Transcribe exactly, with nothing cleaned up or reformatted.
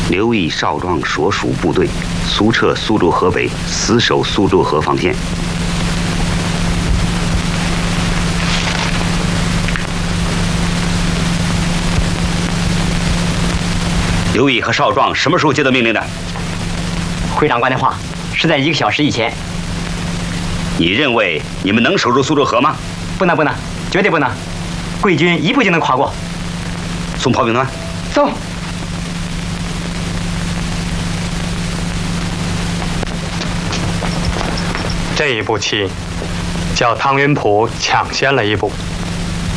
刘义少壮所属部队速撤苏州河北，死守苏州河防线。刘义和少壮什么时候接到命令的？ 回长官的话是在一个小时以前。 你认为你们能守住苏州河吗？ 不能，不能，绝对不能。贵军一步就能跨过。 送炮兵团。 走。 这一步棋，叫汤云甫抢先了一步。